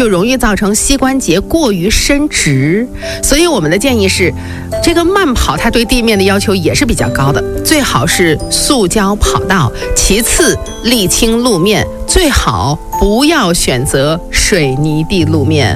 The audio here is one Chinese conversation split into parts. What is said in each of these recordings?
就容易造成膝关节过于伸直。所以我们的建议是，这个慢跑它对地面的要求也是比较高的，最好是塑胶跑道，其次沥青路面，最好不要选择水泥地路面。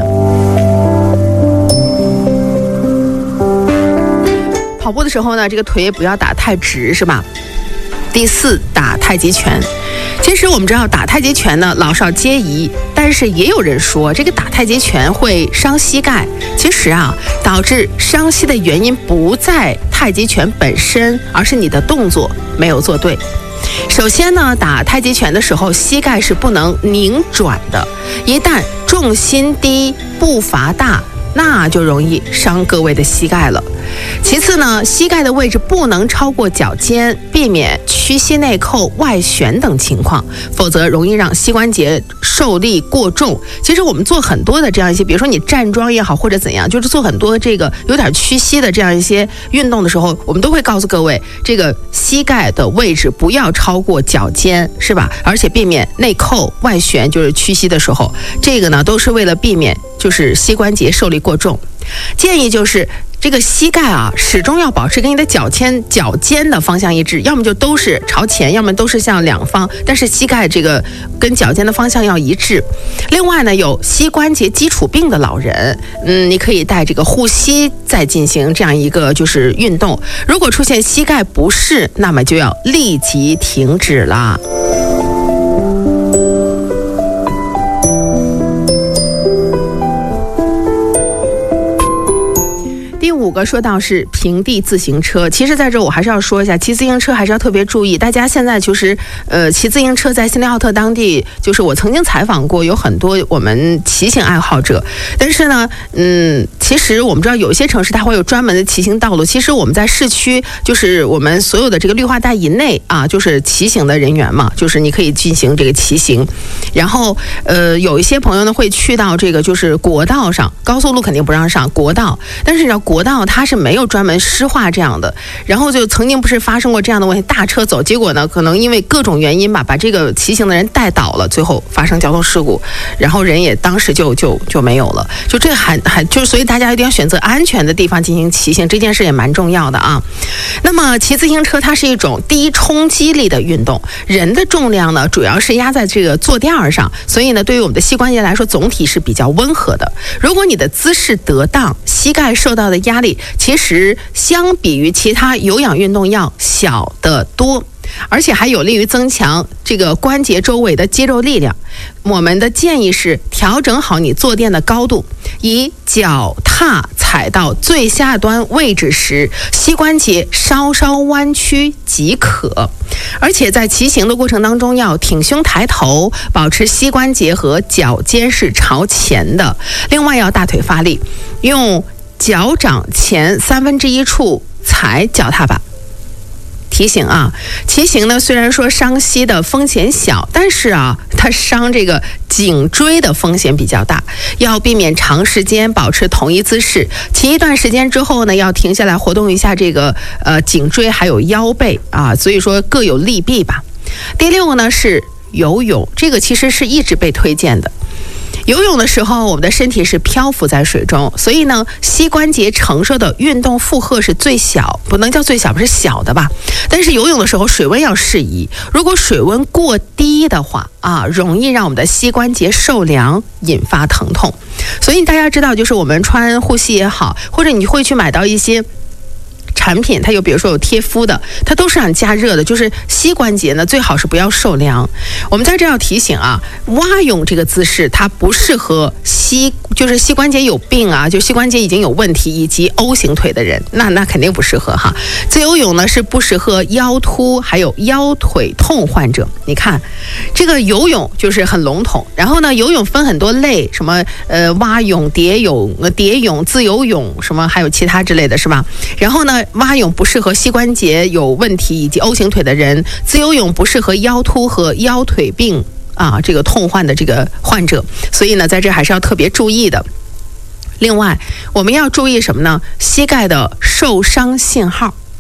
跑步的时候呢，这个腿也不要打太直，是吧？第四，打太极拳。其实我们知道打太极拳呢，老少皆宜，但是也有人说这个打太极拳会伤膝盖。其实啊，导致伤膝的原因不在太极拳本身，而是你的动作没有做对。首先呢，打太极拳的时候，膝盖是不能拧转的，一旦重心低、步伐大，那就容易伤各位的膝盖了。其次呢，膝盖的位置不能超过脚尖，避免屈膝内扣、外旋等情况，否则容易让膝关节受力过重。其实我们做很多的这样一些，比如说你站桩也好或者怎样，就是做很多这个有点屈膝的这样一些运动的时候，我们都会告诉各位，这个膝盖的位置不要超过脚尖，是吧？而且避免内扣、外旋，就是屈膝的时候，这个呢都是为了避免就是膝关节受力过重。建议就是这个膝盖啊，始终要保持跟你的脚尖的方向一致，要么就都是朝前，要么都是向两方，但是膝盖这个跟脚尖的方向要一致。另外呢，有膝关节基础病的老人，你可以带这个护膝再进行这样一个就是运动。如果出现膝盖不适，那么就要立即停止了。5个说到是平地自行车，其实在这我还是要说一下，骑自行车还是要特别注意。大家现在就是骑自行车在新利奥特当地，就是我曾经采访过，有很多我们骑行爱好者。但是呢，其实我们知道有一些城市它会有专门的骑行道路，其实我们在市区，就是我们所有的这个绿化带以内啊，就是骑行的人员嘛，就是你可以进行这个骑行。然后有一些朋友呢会去到这个就是国道上，高速路肯定不让上，国道，但是你知道国道它是没有专门湿化这样的，然后就曾经不是发生过这样的问题，大车走，结果呢可能因为各种原因吧，把这个骑行的人带倒了，最后发生交通事故，然后人也当时就没有了。就这个还就是所以大家一定要选择安全的地方进行骑行，这件事也蛮重要的啊。那么骑自行车它是一种低冲击力的运动，人的重量呢主要是压在这个坐垫上，所以呢对于我们的膝关节来说总体是比较温和的。如果你的姿势得当，膝盖受到的压力其实相比于其他有氧运动要小得多，而且还有利于增强这个关节周围的肌肉力量。我们的建议是调整好你坐垫的高度，以脚踏踩到最下端位置时，膝关节稍稍弯曲即可。而且在骑行的过程当中要挺胸抬头，保持膝关节和脚尖是朝前的。另外要大腿发力，用脚掌前1/3处踩脚踏板。提醒啊，骑行呢虽然说伤膝的风险小，但是啊，它伤这个颈椎的风险比较大，要避免长时间保持同一姿势。骑一段时间之后呢，要停下来活动一下这个颈椎还有腰背啊，所以说各有利弊吧。第6个呢是游泳，这个其实是一直被推荐的。游泳的时候，我们的身体是漂浮在水中，所以呢，膝关节承受的运动负荷是最小，不能叫最小，不是小的吧？但是游泳的时候，水温要适宜。如果水温过低的话啊，容易让我们的膝关节受凉，引发疼痛。所以大家知道，就是我们穿护膝也好，或者你会去买到一些产品，它有比如说有贴敷的，它都是让你加热的，就是膝关节呢最好是不要受凉。我们在这要提醒啊，蛙泳这个姿势它不适合就是膝关节有病啊，就膝关节已经有问题以及 O 型腿的人，那肯定不适合哈。自由泳呢是不适合腰突还有腰腿痛患者。你看这个游泳就是很笼统，然后呢游泳分很多类，什么蛙泳、蝶泳、自由泳，什么还有其他之类的是吧？然后呢蛙泳不适合膝关节有问题以及 O 型腿的人，自由泳不适合腰突和腰腿病啊这个痛患的这个患者，所以呢在这还是要特别注意的。另外我们要注意什么呢？膝盖的受伤信号。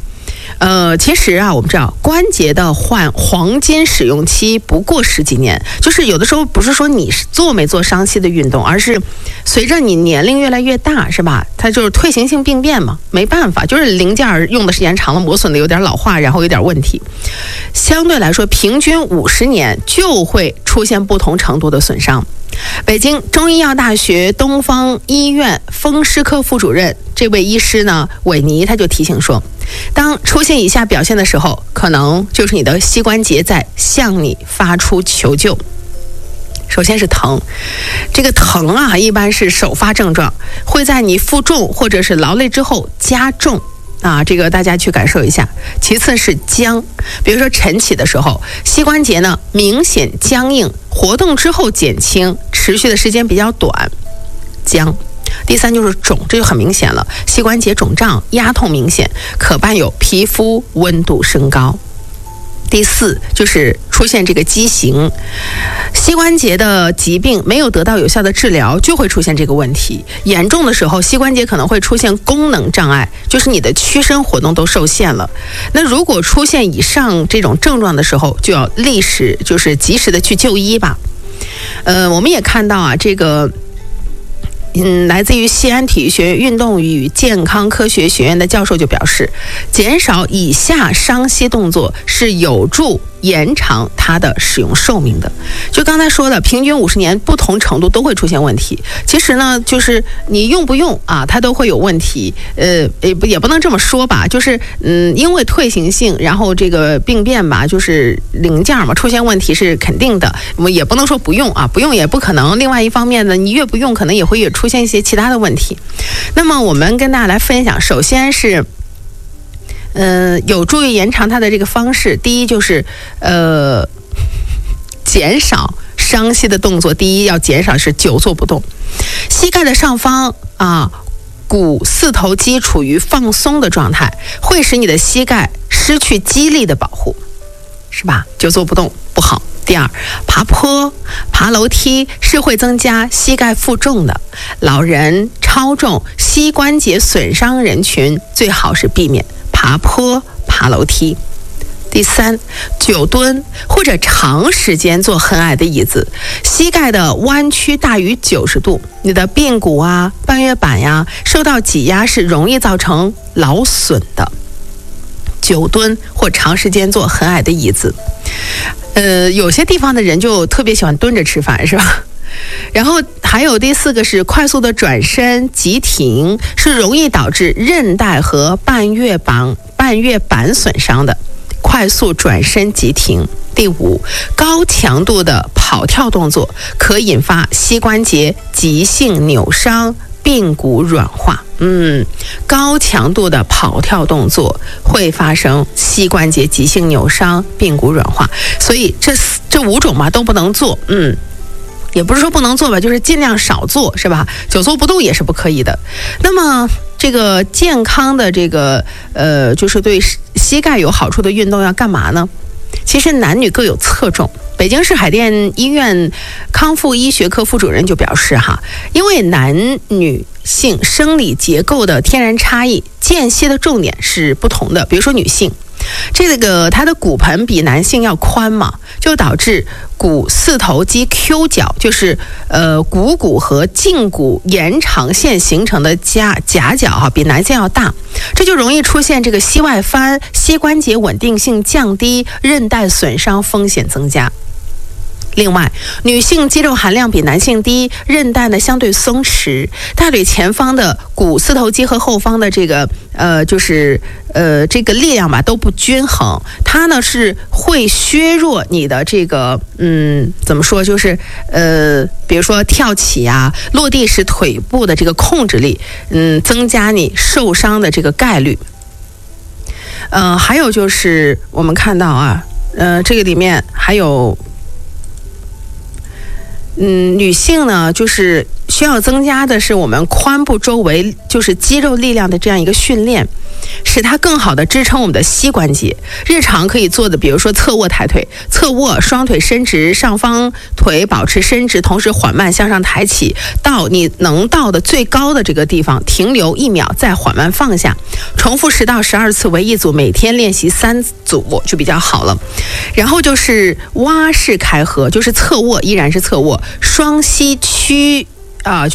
其实啊，我们知道关节的黄金使用期不过10几年，就是有的时候不是说你做没做伤膝的运动，而是随着你年龄越来越大，是吧？它就是退行性病变嘛，没办法，就是零件用的时间长了，磨损的有点老化，然后有点问题。相对来说，平均50年就会出现不同程度的损伤。北京中医药大学东方医院风湿科副主任这位医师呢，韦尼他就提醒说，当出现以下表现的时候，可能就是你的膝关节在向你发出求救。首先是疼，这个疼啊，一般是首发症状，会在你负重或者是劳累之后加重啊，这个大家去感受一下。其次是僵，比如说晨起的时候，膝关节呢明显僵硬，活动之后减轻，持续的时间比较短，僵。第三就是肿，这就很明显了，膝关节肿胀、压痛明显，可伴有皮肤温度升高。第四就是出现这个畸形，膝关节的疾病没有得到有效的治疗，就会出现这个问题。严重的时候，膝关节可能会出现功能障碍，就是你的屈伸活动都受限了。那如果出现以上这种症状的时候，就要及时的去就医吧。我们也看到啊，这个来自于西安体育学院运动与健康科学学院的教授就表示，减少以下伤膝动作是有助延长它的使用寿命的。就刚才说的，平均50年不同程度都会出现问题。其实呢，就是你用不用啊，它都会有问题。也不能这么说吧，就是因为退行性，然后这个病变吧，就是零件嘛，出现问题是肯定的。我们也不能说不用啊，不用也不可能。另外一方面呢，你越不用，可能也会越出现一些其他的问题。那么我们跟大家来分享，首先是有助于延长它的这个方式。第一就是减少伤膝的动作。第一要减少是久坐不动，膝盖的上方啊，股四头肌处于放松的状态，会使你的膝盖失去肌力的保护，是吧？久坐不动不好。第二，爬坡、爬楼梯是会增加膝盖负重的，老人、超重、膝关节损伤人群最好是避免爬坡、爬楼梯。第三，久蹲或者长时间坐很矮的椅子，膝盖的弯曲大于90度，你的髌骨啊、半月板呀受到挤压是容易造成劳损的。久蹲或长时间坐很矮的椅子，有些地方的人就特别喜欢蹲着吃饭，是吧？然后还有第四个是快速的转身急停，是容易导致韧带和半月板损伤的。快速转身急停。第五，高强度的跑跳动作可引发膝关节急性扭伤、髌骨软化。高强度的跑跳动作会发生膝关节急性扭伤、髌骨软化，所以这5种嘛都不能做。也不是说不能做吧，就是尽量少做，是吧？久坐不动也是不可以的。那么这个健康的这个就是对膝盖有好处的运动要干嘛呢？其实男女各有侧重。北京市海淀医院康复医学科副主任就表示因为男女性生理结构的天然差异，间歇的重点是不同的。比如说女性，它的骨盆比男性要宽嘛，就导致股四头肌 Q 角，就是股骨和胫骨延长线形成的夹角比男性要大，这就容易出现这个膝外翻，膝关节稳定性降低，韧带损伤风险增加。另外，女性肌肉含量比男性低，韧带呢相对松弛，大腿前方的股四头肌和后方的这个这个力量吧都不均衡，它呢是会削弱你的这个怎么说，就是比如说跳起啊、落地时腿部的这个控制力，增加你受伤的这个概率。还有就是我们看到这个里面还有。女性呢，就是需要增加的是我们髋部周围就是肌肉力量的这样一个训练。 使它更好的支撑我们的膝关节。日常可以做的，比如说侧卧抬腿，侧卧双腿伸直，上方腿保持伸直，同时缓慢向上抬起，到你能到的最高的这个地方停留1秒，再缓慢放下，重复10到12次为一组，每天练习3组就比较好了。然后就是蛙式开合，就是侧卧依然是侧卧，双膝屈